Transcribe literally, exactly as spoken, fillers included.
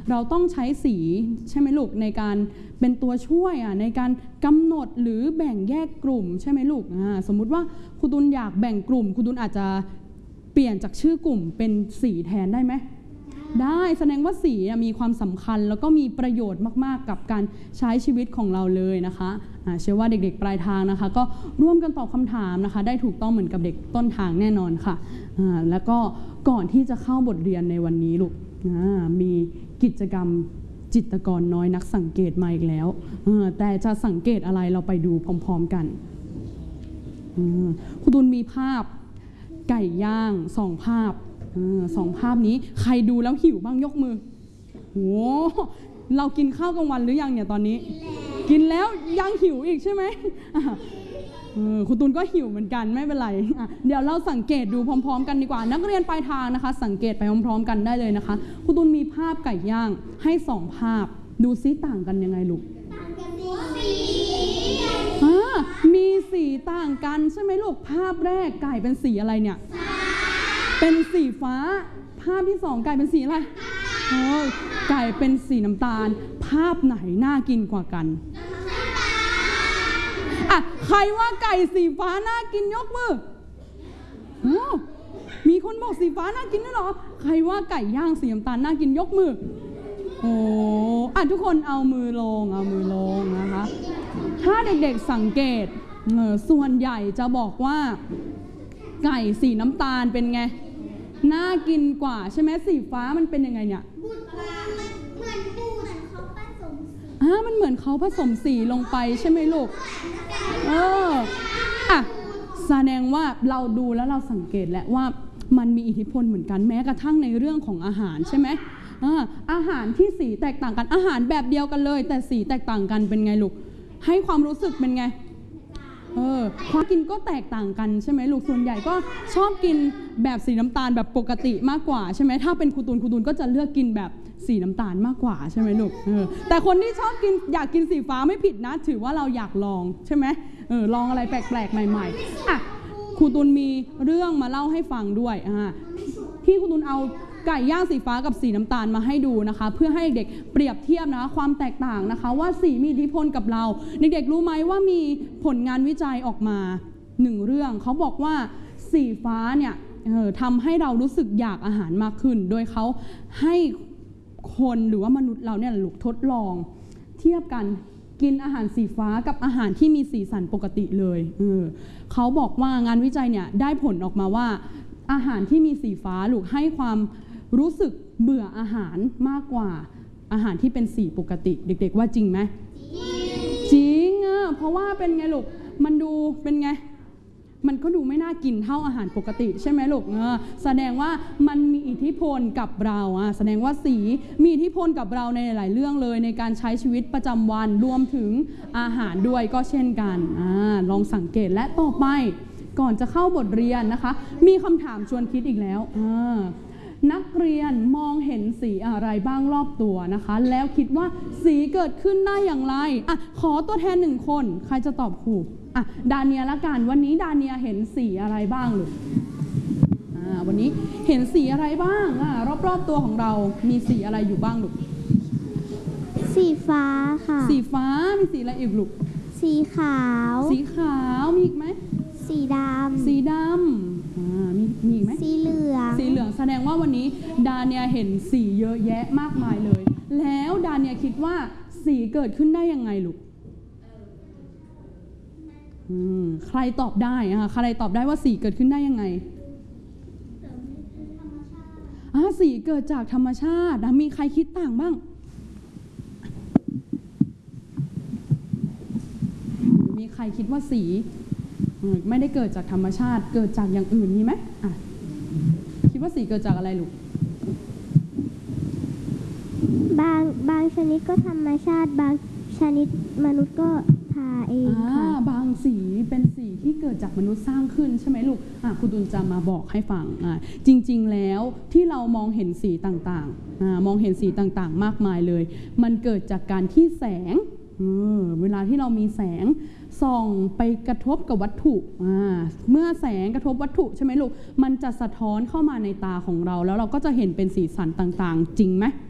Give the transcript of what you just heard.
เราต้องใช้สีใช่ไหมลูกในการเป็นตัวช่วยอ่ะในการกำหนดหรือแบ่งแยกกลุ่มใช่ไหมลูกอ่าสมมุติว่าครูตุลอยากแบ่งกลุ่มครูตุลอาจจะเปลี่ยนจากชื่อกลุ่มเป็นสีแทนได้ไหมได้แสดงว่าสีมีความสำคัญแล้วก็มีประโยชน์มากๆกับการใช้ชีวิตของเราเลยนะคะะเชื่อว่าเด็กๆปลายทางนะคะก็ร่วมกันตอบคำถามนะคะได้ถูกต้องเหมือนกับเด็กต้นทางแน่นอนค่ะแล้วก็ก่อนที่จะเข้าบทเรียนในวันนี้ลูกมีกิจกรรมจิตรกรน้อยนักสังเกตมาอีกแล้วแต่จะสังเกตอะไรเราไปดูพร้อมๆกันครูตุลมีภาพไก่ย่างสองภาพสองภาพนี้ใครดูแล้วหิวบ้างยกมือโหเรากินข้าวกลางวันหรือยังเนี่ยตอนนี้กินแล้วยังหิวอีกใช่ไหมครูตุลก็หิวเหมือนกันไม่เป็นไรเดี๋ยวเราสังเกตดูพร้อมๆกันดีกว่านักเรียนปลายทางนะคะสังเกตไปพร้อมๆกันได้เลยนะคะครูตุลมีภาพไก่ย่างให้สองภาพดูซิต่างกันยังไงลูกมีสีต่างกันใช่ไหมลูกภาพแรกไก่เป็นสีอะไรเนี่ยเป็นสีฟ้าภาพที่สองไก่เป็นสีอะไรโอ้ไก่เป็นสีน้ำตาลภาพไหนน่ากินกว่ากันอ่ะใครว่าไก่สีฟ้าน่ากินยกมือโอ้มีคนบอกสีฟ้าน่ากินด้วยเหรอใครว่าไก่ย่างสีน้ำตาลน่ากินยกมือโอ้อ่ะทุกคนเอามือลงเอามือลงนะคะถ้าเด็กๆสังเกตส่วนใหญ่จะบอกว่าไก่สีน้ำตาลเป็นไงน่ากินกว่าใช่ไหมสีฟ้ามันเป็นยังไงเนี่ยเหมือนปูเหมือนเขาผสมสีอ่ามันเหมือนเขาผสมสีลงไปใช่ไหมลูกเอออ่ะแสดงว่าเราดูแล้วเราสังเกตแหละว่ามันมีอิทธิพลเหมือนกันแม้กระทั่งในเรื่องของอาหารใช่ไหมอาอาหารที่สีแตกต่างกันอาหารแบบเดียวกันเลยแต่สีแตกต่างกันเป็นไงลูกให้ความรู้สึกเป็นไงเออความกินก็แตกต่างกันใช่ไหมลูกส่วนใหญ่ก็ชอบกินแบบสีน้ำตาลแบบปกติมากกว่าใช่ไหมถ้าเป็นครูตุลครูตุลก็จะเลือกกินแบบสีน้ำตาลมากกว่าใช่ไหมลูกเออแต่คนที่ชอบกินอยากกินสีฟ้าไม่ผิดนะถือว่าเราอยากลองใช่ไหมเออลองอะไรแปลกๆใหม่ๆอ่ะครูตุลมีเรื่องมาเล่าให้ฟังด้วยอ่าที่ครูตุลเอาไก่ย่างสีฟ้ากับสีน้ำตาลมาให้ดูนะคะเพื่อให้เด็กเปรียบเทียบนะความแตกต่างนะคะว่าสีมีอิทธิพลกับเราเด็กๆรู้ไหมว่ามีผลงานวิจัยออกมาหนึ่งเรื่องเขาบอกว่าสีฟ้าเนี่ยทำให้เรารู้สึกอยากอาหารมากขึ้นโดยเขาให้คนหรือว่ามนุษย์เราเนี่ยลูกทดลองเทียบกันกินอาหารสีฟ้ากับอาหารที่มีสีสันปกติเลยเออเขาบอกว่างานวิจัยเนี่ยได้ผลออกมาว่าอาหารที่มีสีฟ้าลูกให้ความรู้สึกเบื่ออาหารมากกว่าอาหารที่เป็นสีปกติเด็กๆว่าจริงไหมจริงอ่ะเพราะว่าเป็นไงลูกมันดูเป็นไงมันก็ดูไม่น่ากินเท่าอาหารปกติใช่ไหมลูกเออแสดงว่ามันมีอิทธิพลกับเราอ่ะแสดงว่าสีมีอิทธิพลกับเราในหลายเรื่องเลยในการใช้ชีวิตประจำวันรวมถึงอาหารด้วยก็เช่นกันอ่าลองสังเกตและต่อไปก่อนจะเข้าบทเรียนนะคะมีคำถามชวนคิดอีกแล้วอ่านักเรียนมองเห็นสีอะไรบ้างรอบตัวนะคะแล้วคิดว่าสีเกิดขึ้นได้อย่างไรอ่ะขอตัวแทนหนึ่งคนใครจะตอบครูอ่ะดาเนียละกันวันนี้ดาเนียเห็นสีอะไรบ้างลูกอ่าวันนี้เห็นสีอะไรบ้างอ่ะรอบๆตัวของเรามีสีอะไรอยู่บ้างลูกสีฟ้าค่ะสีฟ้ามีสีอะไรอีกลูกสีขาวสีขาวมีอีกไหมสีดำสีดำอ่ามีมีอีกไหมสีเหลืองสีเหลืองแสดงว่าวันนี้ดาเนียเห็นสีเยอะแยะมากมายเลยแล้วดาเนียคิดว่าสีเกิดขึ้นได้ยังไงลูกอืมใครตอบได้อ่ะใครตอบได้ว่าสีเกิดขึ้นได้ยังไงอ่าสีเกิดจากธรรมชาตินะมีใครคิดต่างบ้างมีใครคิดว่าสีไม่ได้เกิดจากธรรมชาติเกิดจากอย่างอื่นมีไหมอ่ะคิดว่าสีเกิดจากอะไรลูกบางบางชนิดก็ธรรมชาติบางชนิดมนุษย์ก็ทาเองค่ะบางสีเป็นสีที่เกิดจากมนุษย์สร้างขึ้นใช่ไหมลูกอ่ะคุณตุลจะมาบอกให้ฟังอ่ะจริงๆแล้วที่เรามองเห็นสีต่างๆอ่ามองเห็นสีต่างๆมากมายเลยมันเกิดจากการที่แสงเออเวลาที่เรามีแสงส่องไปกระทบกับวัตถุอ่าเมื่อแสงกระทบวัตถุใช่ไหมลูกมันจะสะท้อนเข้ามาในตาของเราแล้วเราก็จะเห็นเป็นสีสันต่างๆจริงไหม